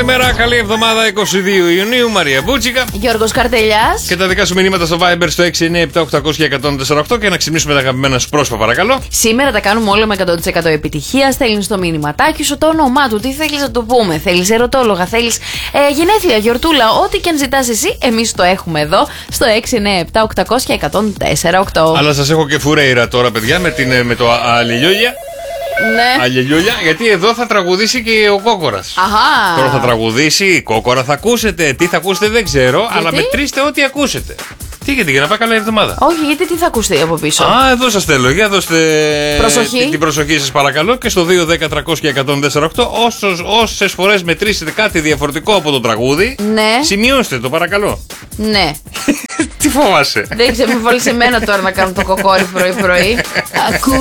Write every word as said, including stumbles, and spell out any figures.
καλημέρα, καλή εβδομάδα, είκοσι δύο Ιουνίου. Μαρία Μπούτσικα, Γιώργος Καρτελιάς. Και τα δικά σου μηνύματα στο Viber στο έξι εννιά επτά οκτώ μηδέν μηδέν ένα μηδέν τέσσερα οκτώ και να ξυπνήσουμε τα αγαπημένα σου πρόσωπα, παρακαλώ. Σήμερα τα κάνουμε όλα με εκατό τοις εκατό επιτυχία. Στέλνεις το μήνυματάκι σου, το όνομά του, τι θέλεις να του πούμε. Θέλεις ερωτόλογα, θέλεις ε, γενέθλια, γιορτούλα, ό,τι και αν ζητάς εσύ, εμείς το έχουμε εδώ στο έξι εννιά επτά οκτώ μηδέν μηδέν ένα μηδέν τέσσερα οκτώ. Αλλά σας έχω και φουρέιρα τώρα, παιδιά, με, την, με το αλληλιούλια. Ναι. Αλληλιούλια, γιατί εδώ θα τραγουδήσει και ο Κόκορας. Αχα. Τώρα θα τραγουδήσει, η Κόκορα θα ακούσετε. Τι θα ακούσετε δεν ξέρω, Γιατί? αλλά μετρήστε ό,τι ακούσετε. Τι, γιατί για να πάει καλά η εβδομάδα. Όχι, γιατί τι θα ακουστεί από πίσω. Α, εδώ σας θέλω. Για δώστε Προσοχή. την, την προσοχή σας, παρακαλώ. Και στο δύο δέκα τριακόσια ένα μηδέν τέσσερα οκτώ, όσος, όσες φορές μετρήσετε κάτι διαφορετικό από το τραγούδι, Ναι. σημειώστε το, παρακαλώ. Ναι. Τι φοβάσαι. Δεν ξέρω, με βάλεις εμένα τώρα να κάνω το κοκόρι πρωί-πρωί.